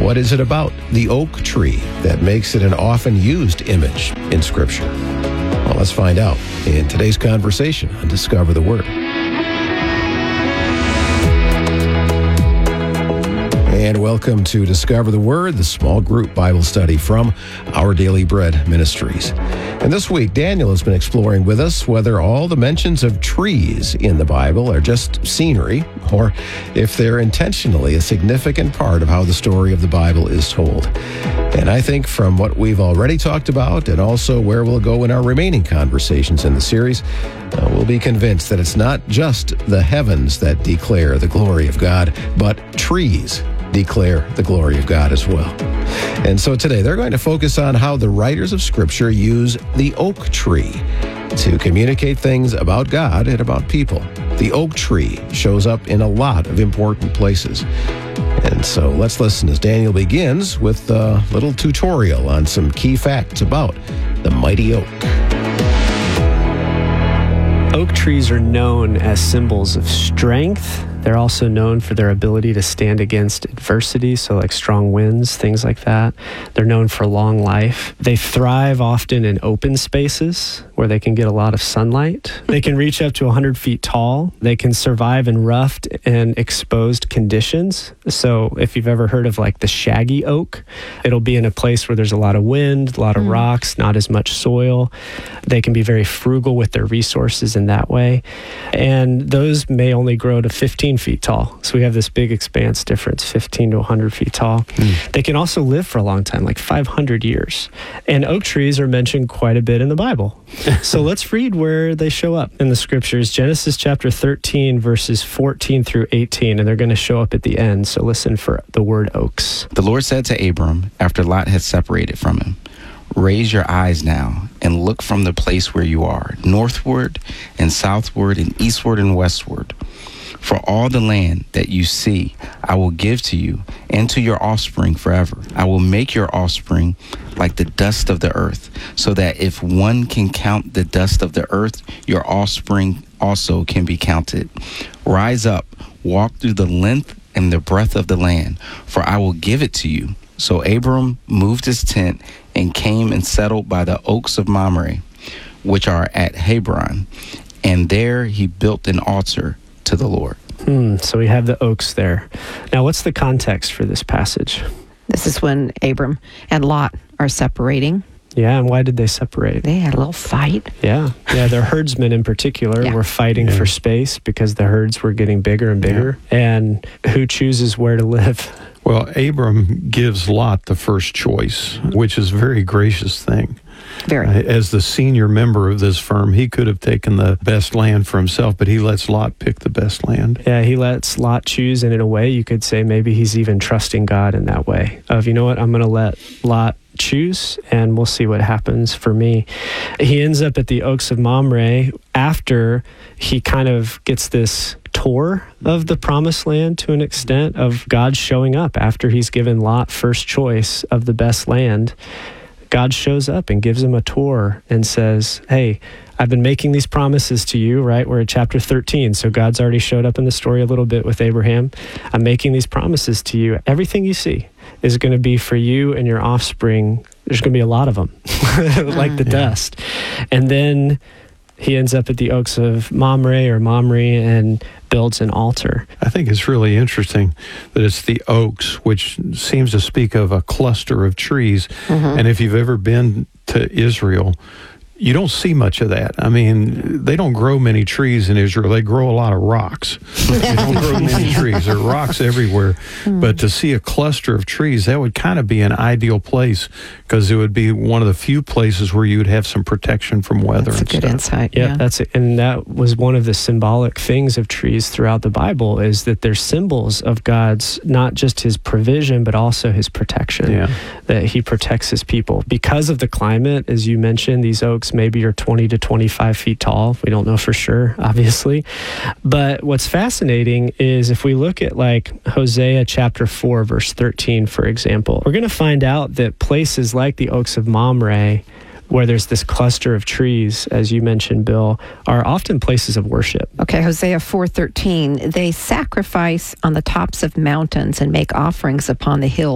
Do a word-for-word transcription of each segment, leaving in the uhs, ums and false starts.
What is it about the oak tree that makes it an often used image in Scripture? Well, let's find out in today's conversation on Discover the Word. And welcome to Discover the Word, the small group Bible study from Our Daily Bread Ministries. And this week, Daniel has been exploring with us whether all the mentions of trees in the Bible are just scenery, or if they're intentionally a significant part of how the story of the Bible is told. And I think from what we've already talked about, and also where we'll go in our remaining conversations in the series, uh, we'll be convinced that it's not just the heavens that declare the glory of God, but trees declare the glory of God as well. And so today they're going to focus on how the writers of Scripture use the oak tree to communicate things about God and about people. The oak tree shows up in a lot of important places. And so let's listen as Daniel begins with a little tutorial on some key facts about the mighty oak. Oak trees are known as symbols of strength. They're also known for their ability to stand against adversity, so like strong winds, things like that. They're known for long life. They thrive often in open spaces where they can get a lot of sunlight. They can reach up to one hundred feet tall. They can survive in rough and exposed conditions. So if you've ever heard of like the shaggy oak, it'll be in a place where there's a lot of wind, a lot of mm. rocks, not as much soil. They can be very frugal with their resources in that way. And those may only grow to fifteen feet tall. So we have this big expanse difference, fifteen to one hundred feet tall. Mm. They can also live for a long time, like five hundred years. And oak trees are mentioned quite a bit in the Bible. So let's read where they show up in the Scriptures. Genesis chapter thirteen, verses fourteen through eighteen, and they're going to show up at the end. So listen for the word oaks. The Lord said to Abram, after Lot had separated from him, "Raise your eyes now and look from the place where you are, northward and southward and eastward and westward. For all the land that you see, I will give to you and to your offspring forever. I will make your offspring like the dust of the earth, so that if one can count the dust of the earth, your offspring also can be counted. Rise up, walk through the length and the breadth of the land, for I will give it to you." So Abram moved his tent and came and settled by the oaks of Mamre, which are at Hebron, and there he built an altar to the Lord. Hmm, so we have the oaks there. Now, what's the context for this passage? This is when Abram and Lot are separating. Yeah, and why did they separate? They had a little fight. Yeah, yeah. Their herdsmen in particular yeah. were fighting yeah. for space because the herds were getting bigger and bigger. Yeah. And who chooses where to live? Well, Abram gives Lot the first choice, which is a very gracious thing. Very. As the senior member of this firm, he could have taken the best land for himself, but he lets Lot pick the best land. Yeah, he lets Lot choose, and in a way, you could say maybe he's even trusting God in that way of, you know what, I'm going to let Lot choose, and we'll see what happens for me. He ends up at the Oaks of Mamre after he kind of gets this tour of the promised land to an extent of God showing up after he's given Lot first choice of the best land. God shows up and gives him a tour and says, hey, I've been making these promises to you, right? We're at chapter thirteen, so God's already showed up in the story a little bit with Abraham. I'm making these promises to you. Everything you see is going to be for you and your offspring. There's going to be a lot of them, like the yeah. dust. And then he ends up at the Oaks of Mamre or Mamre and builds an altar. I think it's really interesting that it's the oaks, which seems to speak of a cluster of trees. Mm-hmm. And if you've ever been to Israel, you don't see much of that. I mean, they don't grow many trees in Israel. They grow a lot of rocks. They don't grow many trees. There are rocks everywhere. Mm. But to see a cluster of trees, that would kind of be an ideal place because it would be one of the few places where you would have some protection from weather. That's and a good stuff. insight. Yeah, yeah, that's it. And that was one of the symbolic things of trees throughout the Bible is that they're symbols of God's, not just his provision, but also his protection, yeah. that he protects his people. Because of the climate, as you mentioned, these oaks maybe are twenty to twenty-five feet tall. We don't know for sure, obviously. But what's fascinating is if we look at like Hosea chapter four, verse thirteen, for example, we're going to find out that places like the Oaks of Mamre, where there's this cluster of trees, as you mentioned, Bill, are often places of worship. Okay, Hosea four thirteen, they sacrifice on the tops of mountains and make offerings upon the hills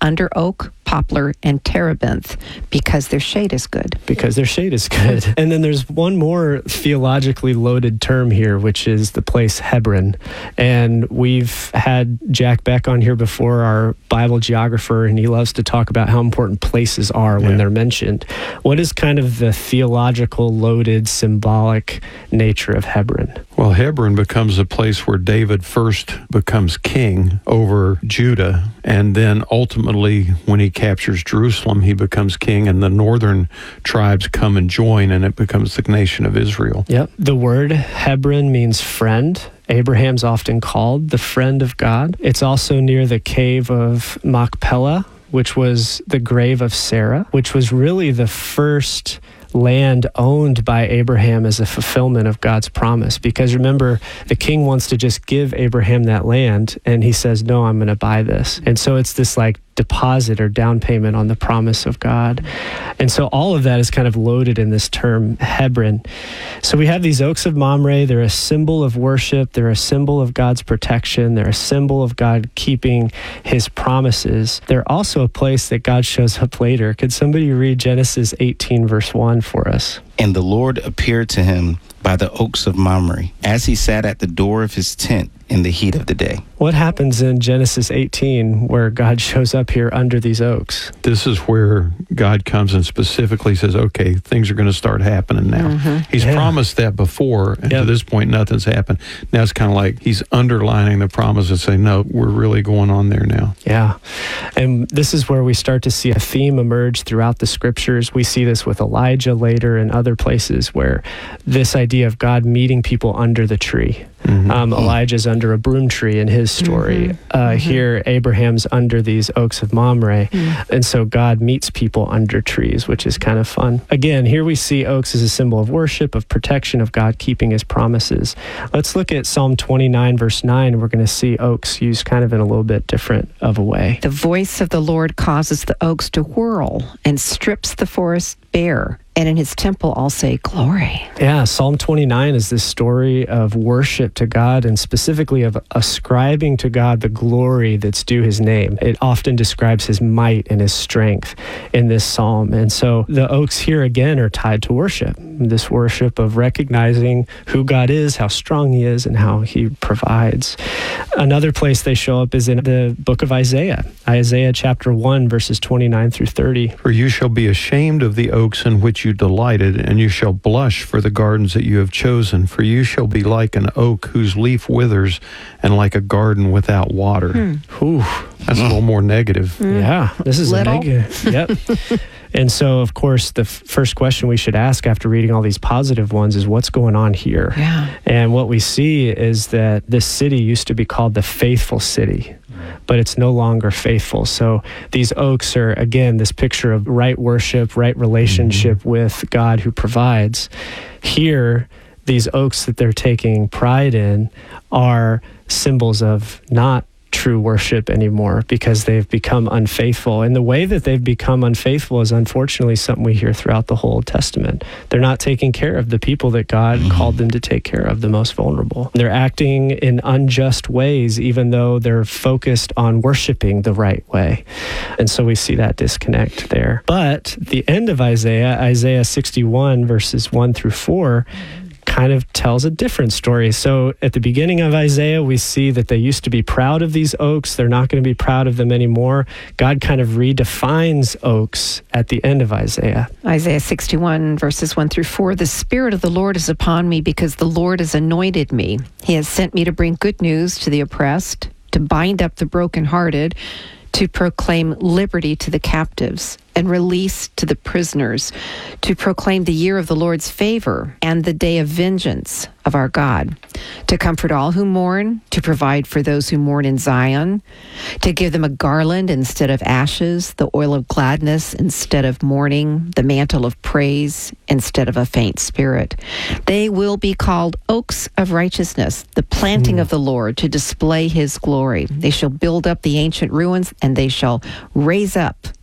under oak, poplar, and terebinth, because their shade is good. Because their shade is good. And then there's one more theologically loaded term here, which is the place Hebron. And we've had Jack Beck on here before, our Bible geographer, and he loves to talk about how important places are when Yeah. they're mentioned. What is kind of the theological loaded symbolic nature of Hebron? Well, Hebron becomes a place where David first becomes king over Judah, and then ultimately, when he captures Jerusalem, he becomes king, and the northern tribes come and join, and it becomes the nation of Israel. Yep. The word Hebron means friend. Abraham's often called the friend of God. It's also near the cave of Machpelah, which was the grave of Sarah, which was really the first land owned by Abraham as a fulfillment of God's promise. Because remember, the king wants to just give Abraham that land, and he says, no, I'm going to buy this. And so it's this like deposit or down payment on the promise of God. And so all of that is kind of loaded in this term Hebron. So we have these oaks of Mamre. They're a symbol of worship. They're a symbol of God's protection. They're a symbol of God keeping his promises. They're also a place that God shows up later. Could somebody read Genesis eighteen, verse one for us? And the Lord appeared to him by the oaks of Mamre, as he sat at the door of his tent in the heat of the day. What happens in Genesis eighteen where God shows up here under these oaks? This is where God comes and specifically says, okay, things are going to start happening now. Mm-hmm. He's Yeah. promised that before, and Yep. to this point, nothing's happened. Now it's kind of like he's underlining the promise and saying, no, we're really going on there now. Yeah. And this is where we start to see a theme emerge throughout the scriptures. We see this with Elijah later and other places where this idea of God meeting people under the tree. Mhm. Um, Elijah's under a broom tree in his story. Uh, Here, Abraham's under these oaks of Mamre. And so God meets people under trees, which is kind of fun. Again, here we see oaks as a symbol of worship, of protection, of God keeping his promises. Let's look at Psalm twenty-nine, verse nine. We're going to see oaks used kind of in a little bit different of a way. The voice of the Lord causes the oaks to whirl and strips the forest bare. And in his temple, I'll say, glory. Yeah, Psalm twenty-nine is this story of worship to God, and specifically of ascribing to God the glory that's due his name. It often describes his might and his strength in this psalm. And so the oaks here again are tied to worship, this worship of recognizing who God is, how strong he is, and how he provides. Another place they show up is in the book of Isaiah, Isaiah chapter one, verses twenty-nine through thirty. For you shall be ashamed of the oaks in which you delighted, and you shall blush for the gardens that you have chosen. For you shall be like an oak whose leaf withers, and like a garden without water. Whew. That's a little more negative. Yeah, this is Little. a negative. Yep. And so, of course, the f- first question we should ask after reading all these positive ones is what's going on here? Yeah. And what we see is that this city used to be called the Faithful City, but it's no longer faithful. So these oaks are, again, this picture of right worship, right relationship mm-hmm. with God who provides. Here, these oaks that they're taking pride in are symbols of not true worship anymore because they've become unfaithful. And the way that they've become unfaithful is unfortunately something we hear throughout the whole Old Testament. They're not taking care of the people that God mm-hmm. called them to take care of, the most vulnerable. They're acting in unjust ways, even though they're focused on worshiping the right way. And so we see that disconnect there. But the end of Isaiah, Isaiah sixty-one, verses one through four, kind of tells a different story. So at the beginning of Isaiah, we see that they used to be proud of these oaks. They're not going to be proud of them anymore. God kind of redefines oaks at the end of Isaiah. Isaiah sixty-one, verses one through four. The Spirit of the Lord is upon me because the Lord has anointed me. He has sent me to bring good news to the oppressed, to bind up the brokenhearted, to proclaim liberty to the captives and release to the prisoners, to proclaim the year of the Lord's favor and the day of vengeance of our God, to comfort all who mourn, to provide for those who mourn in Zion, to give them a garland instead of ashes, the oil of gladness instead of mourning, the mantle of praise instead of a faint spirit. They will be called oaks of righteousness, the planting mm. of the Lord to display his glory. They shall build up the ancient ruins, and they shall raise up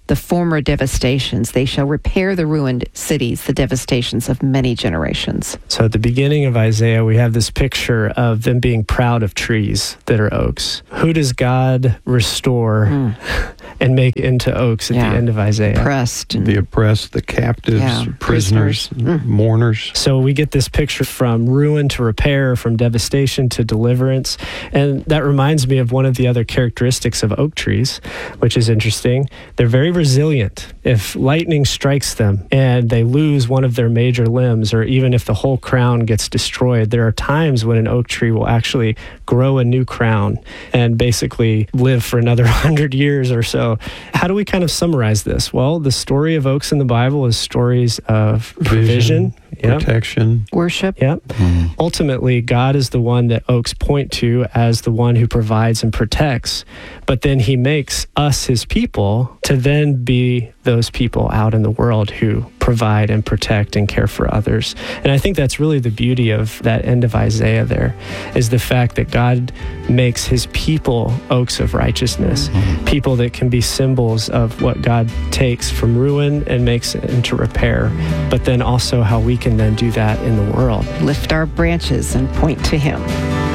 the former devastations. They shall repair the ruined cities, the devastations of many generations. So at the beginning of Isaiah, we have this picture of them being proud of trees that are oaks. Who does God restore mm. and make into oaks at yeah. the end of Isaiah? Oppressed. And, the oppressed, the captives, yeah. prisoners, prisoners. Mm. mourners. So we get this picture from ruin to repair, from devastation to deliverance. And that reminds me of one of the other characteristics of oak trees, which is interesting. They're very resilient. If lightning strikes them and they lose one of their major limbs, or even if the whole crown gets destroyed, there are times when an oak tree will actually grow a new crown and basically live for another hundred years or so. How do we kind of summarize this? Well, the story of oaks in the Bible is stories of provision, Vision, yep. protection, worship. Yep. Mm. Ultimately, God is the one that oaks point to as the one who provides and protects, but then he makes us his people to then be those people out in the world who provide and protect and care for others. And I think that's really the beauty of that end of Isaiah there, is the fact that God makes his people oaks of righteousness, mm-hmm. people that can be symbols of what God takes from ruin and makes it into repair, but then also how we can then do that in the world. Lift our branches and point to him.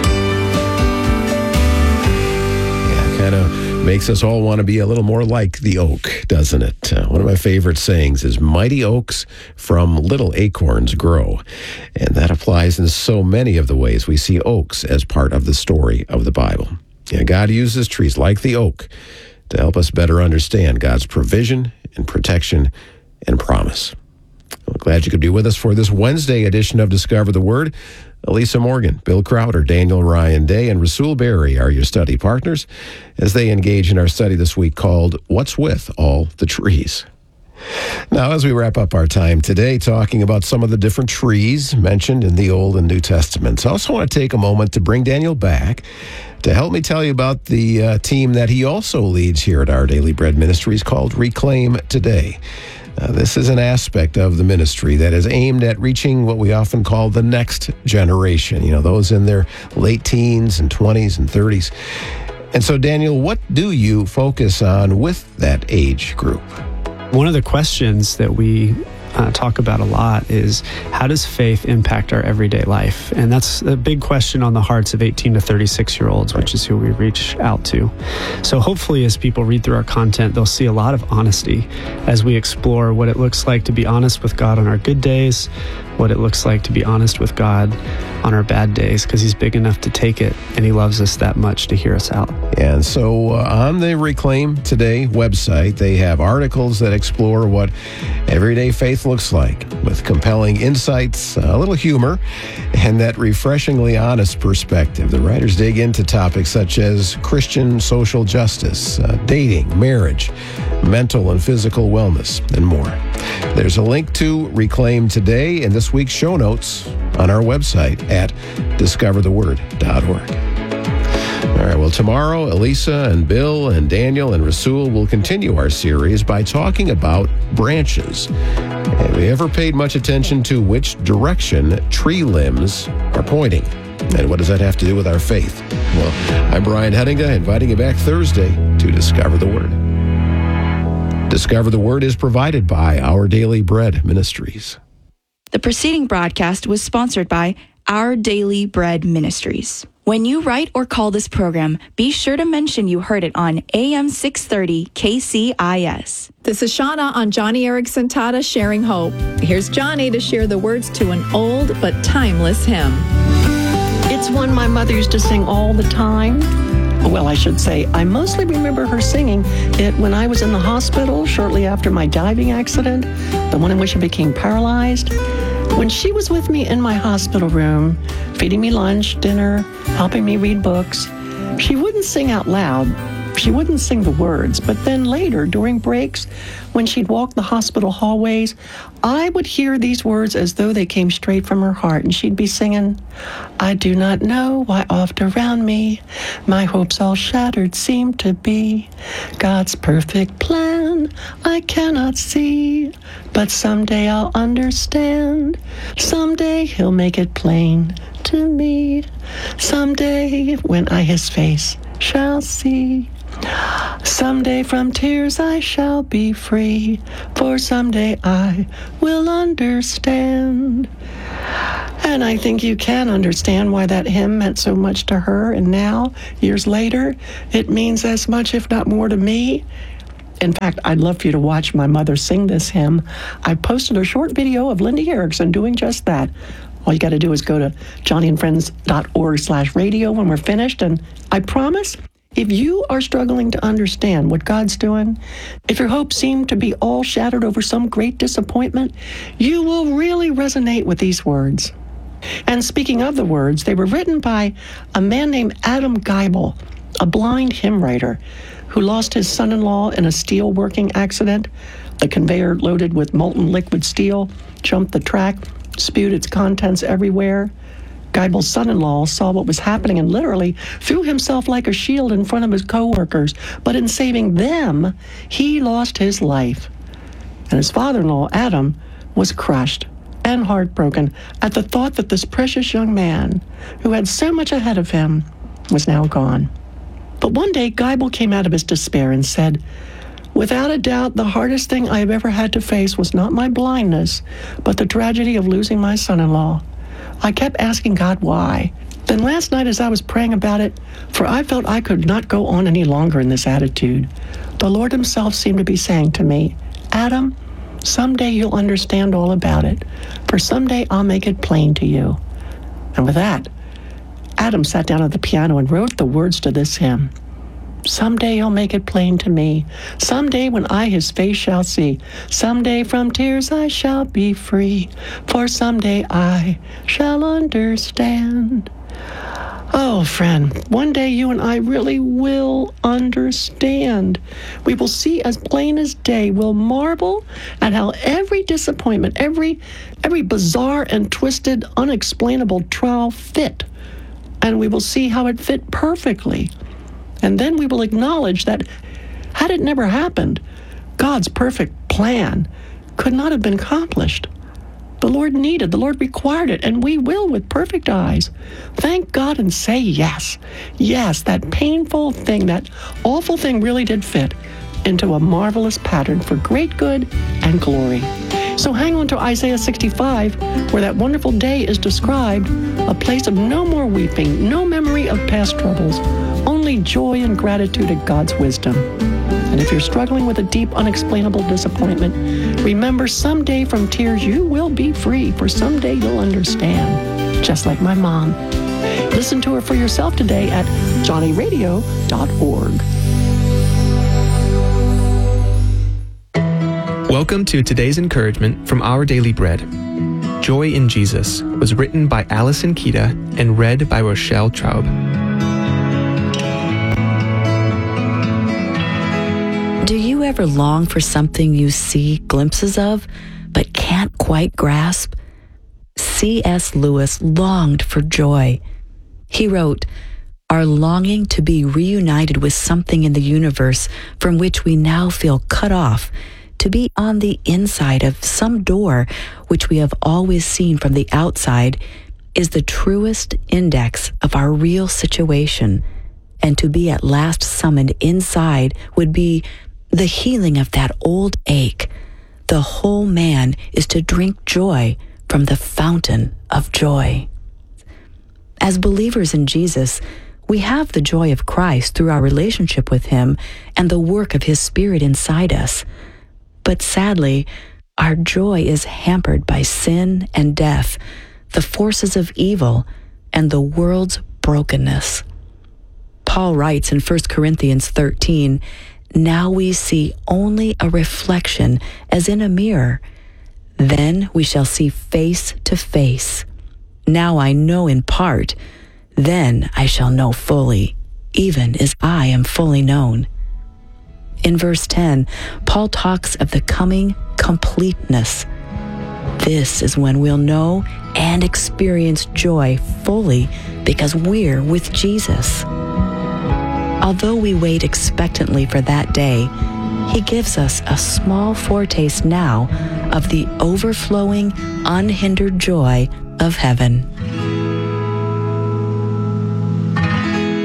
Yeah, kind of makes us all want to be a little more like the oak, doesn't it? Uh, one of my favorite sayings is, mighty oaks from little acorns grow. And that applies in so many of the ways we see oaks as part of the story of the Bible. Yeah, God uses trees like the oak to help us better understand God's provision and protection and promise. I'm glad you could be with us for this Wednesday edition of Discover the Word. Elisa Morgan, Bill Crowder, Daniel Ryan Day, and Rasul Berry are your study partners as they engage in our study this week called What's With All the Trees? Now, as we wrap up our time today talking about some of the different trees mentioned in the Old and New Testaments, I also want to take a moment to bring Daniel back to help me tell you about the uh, team that he also leads here at Our Daily Bread Ministries called Reclaim Today. Uh, this is an aspect of the ministry that is aimed at reaching what we often call the next generation, you know, those in their late teens and twenties and thirties. And so, Daniel, what do you focus on with that age group? One of the questions that we uh, talk about a lot is, how does faith impact our everyday life? And that's a big question on the hearts of eighteen to thirty-six year olds, which is who we reach out to. So hopefully as people read through our content, they'll see a lot of honesty as we explore what it looks like to be honest with God on our good days, what it looks like to be honest with God on our bad days, because he's big enough to take it and he loves us that much to hear us out. And so uh, on the Reclaim Today website, they have articles that explore what everyday faith looks like, with compelling insights, a little humor, and that refreshingly honest perspective. The writers dig into topics such as Christian social justice, uh, dating, marriage, mental and physical wellness, and more. There's a link to Reclaim Today in this week's show notes on our website at discover the word dot org. All right, well, tomorrow, Elisa and Bill and Daniel and Rasul will continue our series by talking about branches. Have you ever paid much attention to which direction tree limbs are pointing? And what does that have to do with our faith? Well, I'm Brian Hedinga, inviting you back Thursday to Discover the Word. Discover the Word is provided by Our Daily Bread Ministries. The preceding broadcast was sponsored by Our Daily Bread Ministries. When you write or call this program, be sure to mention you heard it on A M six thirty K C I S. This is Shauna on Johnny Erickson Tata Sharing Hope. Here's Johnny to share the words to an old but timeless hymn. It's one my mother used to sing all the time. Well, I should say, I mostly remember her singing it when I was in the hospital shortly after my diving accident, the one in which I became paralyzed. When she was with me in my hospital room, feeding me lunch, dinner, helping me read books, she wouldn't sing out loud. She wouldn't sing the words, but then later, during breaks, when she'd walk the hospital hallways, I would hear these words as though they came straight from her heart, and she'd be singing, I do not know why oft around me my hopes all shattered seem to be. God's perfect plan I cannot see, but someday I'll understand. Someday he'll make it plain to me. Someday when I his face shall see. Someday from tears I shall be free, for someday I will understand. And I think you can understand why that hymn meant so much to her, and now, years later, it means as much, if not more, to me. In fact, I'd love for you to watch my mother sing this hymn. I posted a short video of Lindy Erickson doing just that. All you got to do is go to johnnyandfriends.org slash radio when we're finished, and I promise, if you are struggling to understand what God's doing, if your hopes seem to be all shattered over some great disappointment, you will really resonate with these words. And speaking of the words, they were written by a man named Adam Geibel, a blind hymn writer who lost his son-in-law in a steel working accident. The conveyor loaded with molten liquid steel jumped the track, spewed its contents everywhere. Geibel's son-in-law saw what was happening and literally threw himself like a shield in front of his co-workers. But in saving them, he lost his life. And his father-in-law, Adam, was crushed and heartbroken at the thought that this precious young man, who had so much ahead of him, was now gone. But one day, Geibel came out of his despair and said, "Without a doubt, the hardest thing I have ever had to face was not my blindness, but the tragedy of losing my son-in-law. I kept asking God why. Then last night as I was praying about it, for I felt I could not go on any longer in this attitude, the Lord himself seemed to be saying to me, 'Adam, someday you'll understand all about it, for someday I'll make it plain to you.'" And with that, Adam sat down at the piano and wrote the words to this hymn. "Someday he'll make it plain to me. Someday when I his face shall see. Someday from tears I shall be free. For someday I shall understand." Oh, friend, one day you and I really will understand. We will see as plain as day. We'll marvel at how every disappointment, every, every bizarre and twisted, unexplainable trial fit. And we will see how it fit perfectly. And then we will acknowledge that had it never happened, God's perfect plan could not have been accomplished. The Lord needed, the Lord required it, and we will with perfect eyes thank God and say yes. Yes, that painful thing, that awful thing really did fit into a marvelous pattern for great good and glory. So hang on to Isaiah sixty-five, where that wonderful day is described, a place of no more weeping, no memory of past troubles, only joy and gratitude at God's wisdom. And if you're struggling with a deep, unexplainable disappointment, remember someday from tears you will be free, for someday you'll understand, just like my mom. Listen to her for yourself today at johnny radio dot org. Welcome to today's encouragement from Our Daily Bread. Joy in Jesus was written by Allison Kita and read by Rochelle Traub. Do you ever long for something you see glimpses of, but can't quite grasp? C S Lewis longed for joy. He wrote, "Our longing to be reunited with something in the universe from which we now feel cut off, to be on the inside of some door which we have always seen from the outside, is the truest index of our real situation, and to be at last summoned inside would be the healing of that old ache. The whole man is to drink joy from the fountain of joy." As believers in Jesus, we have the joy of Christ through our relationship with Him and the work of His Spirit inside us. But sadly, our joy is hampered by sin and death, the forces of evil, and the world's brokenness. Paul writes in First Corinthians thirteen, "Now we see only a reflection as in a mirror. Then we shall see face to face. Now I know in part, then I shall know fully, even as I am fully known." In verse ten, Paul talks of the coming completeness. This is when we'll know and experience joy fully because we're with Jesus. Although we wait expectantly for that day, He gives us a small foretaste now of the overflowing, unhindered joy of heaven.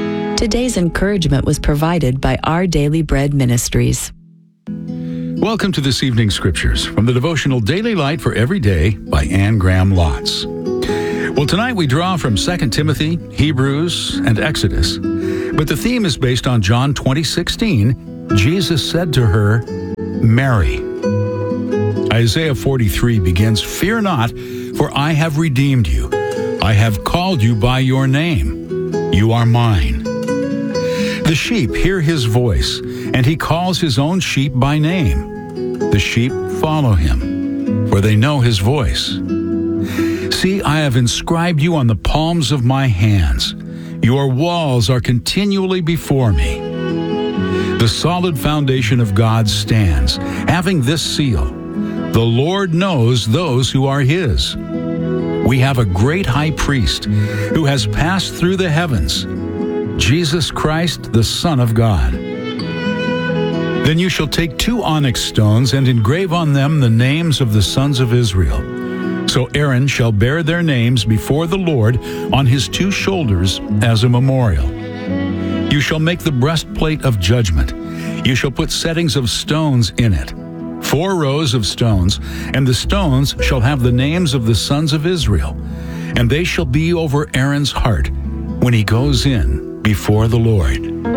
Today's encouragement was provided by Our Daily Bread Ministries. Welcome to this evening's scriptures from the devotional Daily Light for Every Day by Anne Graham Lotz. Well, tonight we draw from Second Timothy, Hebrews, and Exodus. But the theme is based on John twenty sixteen. Jesus said to her, Mary. Isaiah forty-three begins, Fear not, for I have redeemed you. I have called you by your name. You are mine. The sheep hear his voice, and he calls his own sheep by name. The sheep follow him, for they know his voice. See, I have inscribed you on the palms of my hands. Your walls are continually before me. The solid foundation of God stands, having this seal. The Lord knows those who are his. We have a great high priest who has passed through the heavens, Jesus Christ, the Son of God. Then you shall take two onyx stones and engrave on them the names of the sons of Israel. So Aaron shall bear their names before the Lord on his two shoulders as a memorial. You shall make the breastplate of judgment. You shall put settings of stones in it, four rows of stones, and the stones shall have the names of the sons of Israel, and they shall be over Aaron's heart when he goes in before the Lord.